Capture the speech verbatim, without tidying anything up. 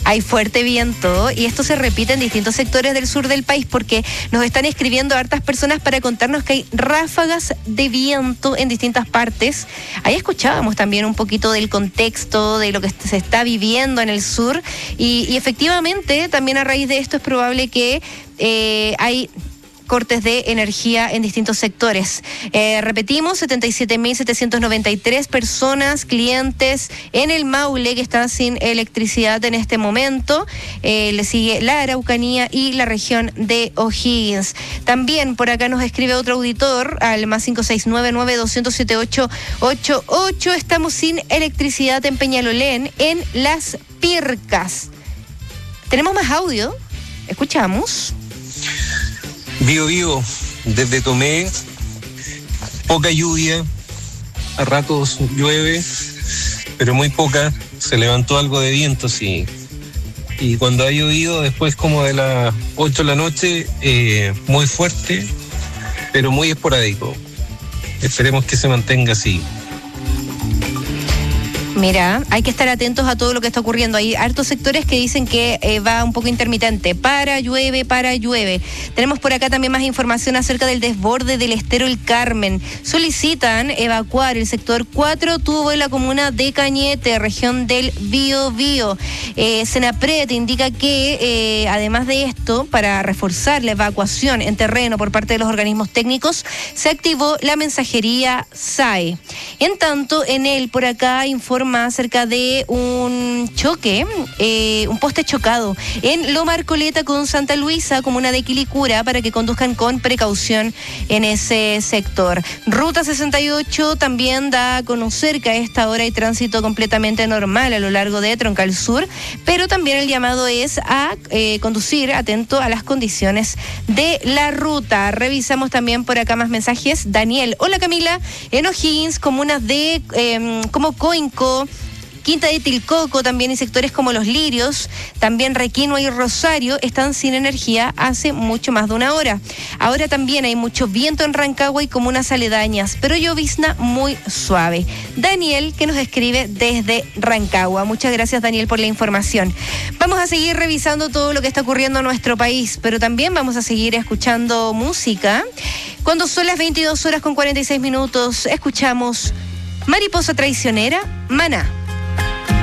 Hay fuerte viento y esto se repite en distintos sectores del sur del país porque nos están escribiendo hartas personas para contarnos que hay ráfagas de viento en distintas partes. Ahí escuchábamos también un poquito del contexto de lo que se está viviendo en el sur y, y efectivamente también a raíz de esto es probable que eh, hay cortes de energía en distintos sectores. Eh, repetimos, setenta y siete mil setecientos noventa y tres personas, clientes en el Maule que están sin electricidad en este momento. Eh, le sigue la Araucanía y la región de O'Higgins. También por acá nos escribe otro auditor al más cinco seis nueve nueve dos cero siete ocho ocho ocho. Estamos sin electricidad en Peñalolén, en Las Pircas. ¿Tenemos más audio? Escuchamos. Vivo, vivo, desde Tomé, poca lluvia, a ratos llueve, pero muy poca, se levantó algo de viento, sí. Y cuando ha llovido, después como de las ocho de la noche, eh, muy fuerte, pero muy esporádico. Esperemos que se mantenga así. Mira, hay que estar atentos a todo lo que está ocurriendo. Hay hartos sectores que dicen que eh, va un poco intermitente. Para, llueve, para, llueve. Tenemos por acá también más información acerca del desborde del estero El Carmen. Solicitan evacuar el sector cuatro tubo en la comuna de Cañete, región del Biobío. Eh, Senapred indica que, eh, además de esto, para reforzar la evacuación en terreno por parte de los organismos técnicos, se activó la mensajería S A E. En tanto, en él, por acá, informa acerca de un choque, eh, un poste chocado en Loma Arcoleta con Santa Luisa, comuna de Quilicura, para que conduzcan con precaución en ese sector. Ruta sesenta y ocho también da a conocer que a esta hora hay tránsito completamente normal a lo largo de Troncal Sur, pero también el llamado es a eh, conducir atento a las condiciones de la ruta. Revisamos también por acá más mensajes. Daniel, hola Camila, en O'Higgins, comunas de eh, como Coinco, Quinta de Tilcoco también y sectores como Los Lirios, también Requino y Rosario están sin energía hace mucho más de una hora. Ahora también hay mucho viento en Rancagua y comunas aledañas, pero llovizna muy suave. Daniel, que nos escribe desde Rancagua. Muchas gracias, Daniel, por la información. Vamos a seguir revisando todo lo que está ocurriendo en nuestro país, pero también vamos a seguir escuchando música. Cuando son las veintidós horas con cuarenta y seis minutos, escuchamos Mariposa Traicionera, Maná.